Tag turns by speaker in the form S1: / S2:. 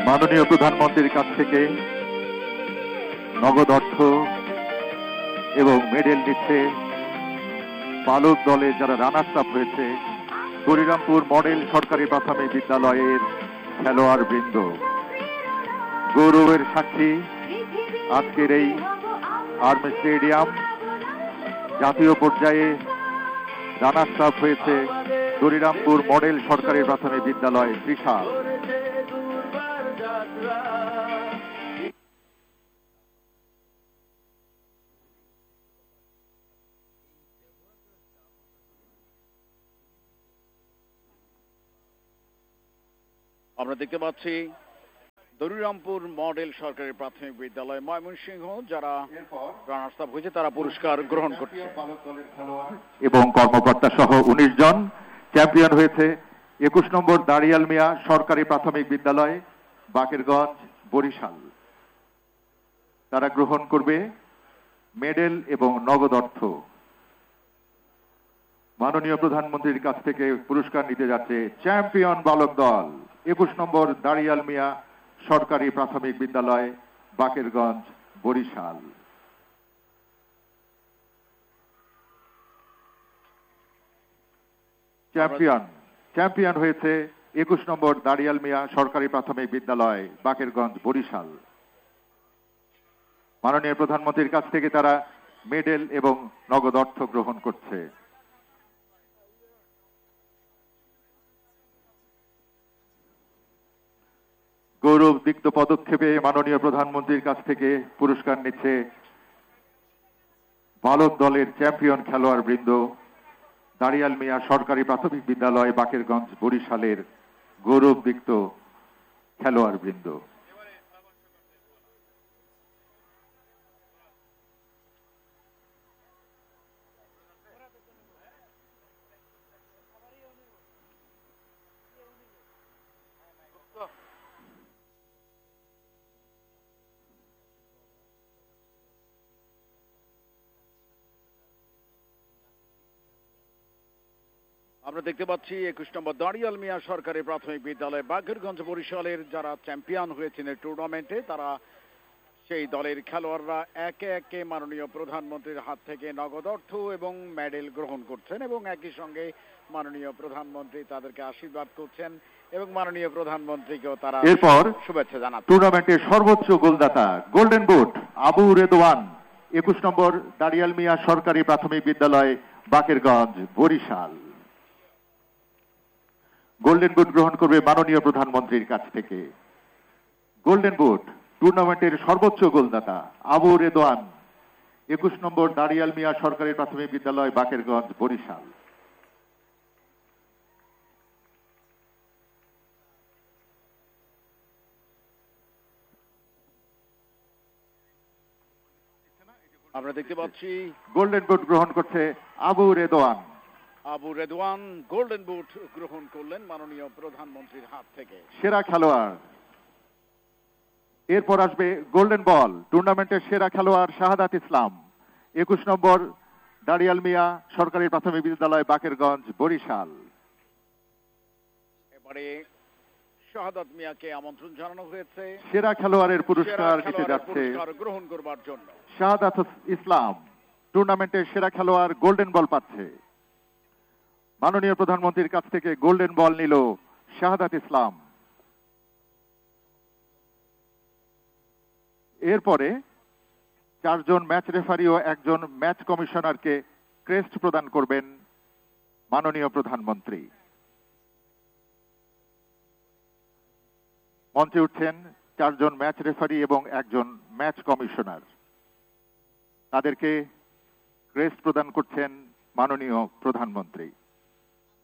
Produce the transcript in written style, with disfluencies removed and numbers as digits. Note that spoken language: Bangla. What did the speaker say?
S1: মাননীয় প্রধানমন্ত্রীর কাছ থেকে নগদ অর্থ এবং মেডেল নিচ্ছে বালক দলে যারা রানার্স আপ হয়েছে গৌরীরামপুর মডেল সরকারি প্রাথমিক বিদ্যালয়ের খেলোয়াড় বৃন্দ। গৌরবের সাক্ষী আজকের এই আর্মি স্টেডিয়াম। জাতীয় পর্যায়ে রানার্স আপ হয়েছে গৌরীরামপুর মডেল সরকারি প্রাথমিক বিদ্যালয় ত্রিশাল।
S2: আমরা দেখতে পাচ্ছি গৌরীরামপুর মডেল সরকারি প্রাথমিক বিদ্যালয় ময়মনসিংহ যারা রানার্স আপ হয়েছে তারা পুরস্কার গ্রহণ করছে
S1: এবং কর্মকর্তা সহ 19 জন। চ্যাম্পিয়ন হয়েছে 21 নম্বর দাড়িয়াল মিয়া সরকারি প্রাথমিক বিদ্যালয় বাকেরগঞ্জ বরিশাল। তারা গ্রহণ করবে মেডেল এবং নগদ অর্থ। মাননীয় প্রধানমন্ত্রীর কাছ থেকে পুরস্কার নিতে যাচ্ছে চ্যাম্পিয়ন বালক দল 21 নম্বর দাড়িয়াল মিয়া সরকারি প্রাথমিক বিদ্যালয় বাকেরগঞ্জ বরিশাল। চ্যাম্পিয়ন হয়েছে 21 নম্বর দাড়িয়াল মিয়া সরকারি প্রাথমিক বিদ্যালয় বাকেরগঞ্জ বরিশাল। মাননীয় প্রধানমন্ত্রীর কাছ থেকে তারা মেডেল এবং নগদ অর্থ গ্রহণ করছে। গৌরব দিক্ত পদক্ষেপে মাননীয় প্রধানমন্ত্রীর কাছ থেকে পুরস্কার নিচ্ছে বালক দলের চ্যাম্পিয়ন খেলোয়াড় বৃন্দ দাড়িয়াল মিয়া সরকারি প্রাথমিক বিদ্যালয় বাকেরগঞ্জ বরিশালের গৌরব দিক্ত খেলোয়াড় বৃন্দ।
S2: আমরা দেখতে পাচ্ছি 21 নম্বর দাড়িয়াল মিয়া সরকারি প্রাথমিক বিদ্যালয় বাকেরগঞ্জ বরিশালের যারা চ্যাম্পিয়ন হয়েছেন এই টুর্নামেন্টে তারা সেই দলের খেলোয়াড়রা একে একে মাননীয় প্রধানমন্ত্রীর হাত থেকে নগদ অর্থ এবং মেডেল গ্রহণ করছেন এবং একই সঙ্গে মাননীয় প্রধানমন্ত্রী তাদেরকে আশীর্বাদ করছেন এবং মাননীয় প্রধানমন্ত্রীকেও তারা
S1: এরপর
S2: শুভেচ্ছা জানাচ্ছেন।
S1: টুর্নামেন্টের সর্বোচ্চ গোলদাতা গোল্ডেন বুট আবু রেদওয়ান 21 নম্বর দাড়িয়াল মিয়া সরকারি প্রাথমিক বিদ্যালয় বাকেরগঞ্জ বরিশাল। গোল্ডেন বুট গ্রহণ করবে মাননীয় প্রধানমন্ত্রীর কাছ থেকে। গোল্ডেন বুট টুর্নামেন্টের সর্বোচ্চ গোলদাতা আবু রেদওয়ান 21 নম্বর দাড়িয়াল মিয়া সরকারি প্রাথমিক বিদ্যালয় বাকেরগঞ্জ বরিশাল।
S2: আমরা দেখতে পাচ্ছি
S1: গোল্ডেন বুট গ্রহণ করছে আবু রেদওয়ান।
S2: আবু রেদওয়ান গোল্ডেন বুট গ্রহণ করলেন মাননীয় প্রধানমন্ত্রীর হাত থেকে।
S1: সেরা খেলোয়াড়। এরপর আসবে গোল্ডেন বল টুর্নামেন্টের সেরা খেলোয়াড় শাহাদাত ইসলাম 21 নম্বর দাড়িয়াল মিয়া সরকারি প্রাথমিক বিদ্যালয় বাকেরগঞ্জ বরিশাল।
S2: এবারে শাহাদাত মিয়াকে আমন্ত্রণ জানানো হয়েছে
S1: সেরা খেলোয়াড়ের পুরস্কার নিতে যাচ্ছে
S2: গ্রহণ করবার জন্য।
S1: শাহাদাত ইসলাম টুর্নামেন্টের সেরা খেলোয়াড় গোল্ডেন বল পাচ্ছে। মাননীয় প্রধানমন্ত্রীর কাছ থেকে গোল্ডেন বল নিল শাহাদাত ইসলাম। এরপরে 4 জন ম্যাচ রেফারি ও 1 জন ম্যাচ কমিশনারকে ক্রেস্ট প্রদান করবেন মাননীয় প্রধানমন্ত্রী। মঞ্চে উঠছেন 4 জন ম্যাচ রেফারি এবং 1 জন ম্যাচ কমিশনার। তাদেরকে ক্রেস্ট প্রদান করছেন মাননীয় প্রধানমন্ত্রী।